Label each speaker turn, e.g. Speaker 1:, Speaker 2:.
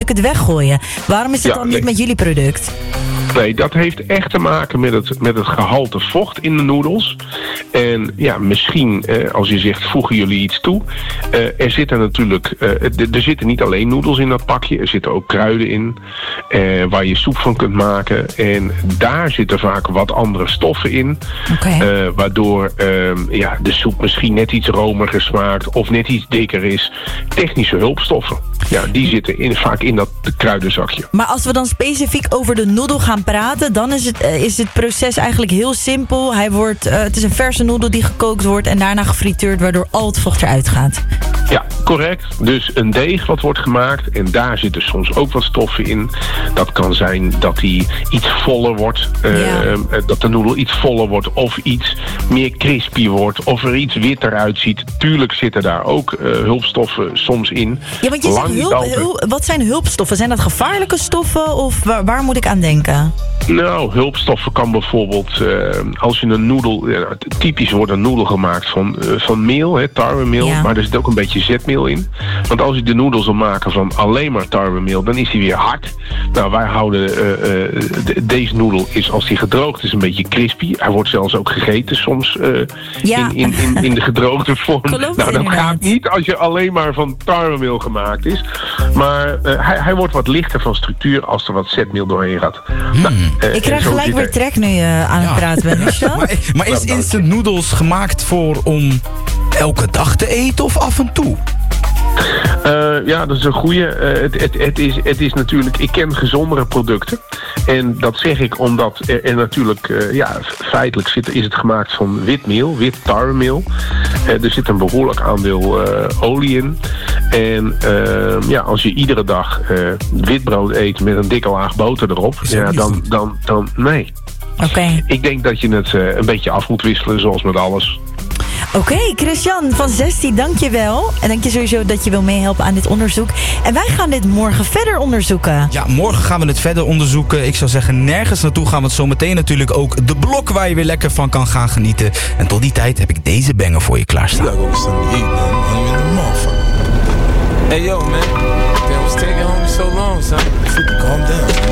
Speaker 1: het weggooien. Waarom is het dan niet met jullie product?
Speaker 2: Nee, dat heeft echt te maken met het gehalte vocht in de noedels. En ja, misschien, als je zegt, voegen jullie iets toe. Er zitten natuurlijk, er zitten niet alleen noedels in dat pakje. Er zitten ook kruiden in, waar je soep van kunt maken. En daar zitten vaak wat andere stoffen in. Okay. Waardoor de soep misschien net iets romiger smaakt of net iets dikker is. Technische hulpstoffen. Ja, die zitten vaak in dat kruidenzakje.
Speaker 1: Maar als we dan specifiek over de noedel gaan praten, dan is het proces eigenlijk heel simpel. Het is een verse noedel die gekookt wordt en daarna gefrituurd, waardoor al het vocht eruit gaat.
Speaker 2: Ja, correct. Dus een deeg wat wordt gemaakt en daar zitten soms ook wat stoffen in. Dat kan zijn dat die iets voller wordt, dat de noedel iets voller wordt of iets meer crispy wordt of er iets witter uitziet. Tuurlijk zitten daar ook hulpstoffen soms in.
Speaker 1: Ja, want je zegt wat zijn hulpstoffen? Zijn dat gevaarlijke stoffen of waar moet ik aan denken?
Speaker 2: Nou, hulpstoffen kan bijvoorbeeld, als je een noedel, typisch wordt een noedel gemaakt van meel, tarwemeel, maar er zit ook een beetje zetmeel in. Want als je de noedels wil maken van alleen maar tarwemeel, dan is die weer hard. Nou, wij houden, deze noedel is, als die gedroogd is, een beetje crispy. Hij wordt zelfs ook gegeten soms in de gedroogde vorm. Nou, dat gaat niet als je alleen maar van tarwemeel gemaakt is. Maar hij wordt wat lichter van structuur als er wat zetmeel doorheen gaat. Nou,
Speaker 1: ik krijg gelijk weer trek nu je aan het praten bent.
Speaker 3: Maar is instant noodles gemaakt om elke dag te eten of af en toe?
Speaker 2: Ja, dat is een goeie. Het is natuurlijk, ik ken gezondere producten. En dat zeg ik omdat er natuurlijk, feitelijk is het gemaakt van wit meel, wit tarwemeel. Er zit een behoorlijk aandeel olie in. En als je iedere dag witbrood eet met een dikke laag boter erop, dan nee.
Speaker 1: Okay.
Speaker 2: Ik denk dat je het een beetje af moet wisselen, zoals met alles.
Speaker 1: Oké, Christian van Zesty, dank je wel. En dank je sowieso dat je wil meehelpen aan dit onderzoek. En wij gaan dit morgen verder onderzoeken.
Speaker 3: Ja, morgen gaan we het verder onderzoeken. Ik zou zeggen, nergens naartoe gaan we het zo meteen natuurlijk ook de blok waar je weer lekker van kan gaan genieten. En tot die tijd heb ik deze banger voor je klaarstaan.
Speaker 4: Hey yo, man. Damn, what's taking homie so long, son? 50, calm down.